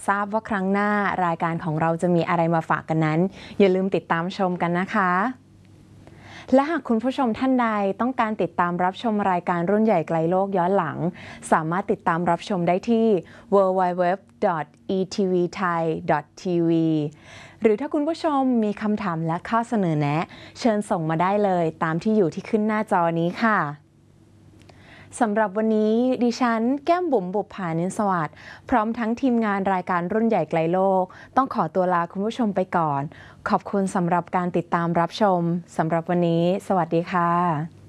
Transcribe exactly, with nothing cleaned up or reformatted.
ทราบว่าครั้งหน้ารายการของเราจะมีอะไรมาฝากกันนั้นอย่าลืมติดตามชมกันนะคะและหากคุณผู้ชมท่านใดต้องการติดตามรับชมรายการรุ่นใหญ่ไกลโลกย้อนหลังสามารถติดตามรับชมได้ที่ ดับเบิลยู ดับเบิลยู ดับเบิลยู ดอท อี ที วี ไทย ดอท ที วี หรือถ้าคุณผู้ชมมีคำถามและข้อเสนอแนะเชิญส่งมาได้เลยตามที่อยู่ที่ขึ้นหน้าจอนี้ค่ะสำหรับวันนี้ดิฉันแก้มบุ๋มบุปผานินสวัสดิ์พร้อมทั้งทีมงานรายการรุ่นใหญ่ไกลโลกต้องขอตัวลาคุณผู้ชมไปก่อนขอบคุณสำหรับการติดตามรับชมสำหรับวันนี้สวัสดีค่ะ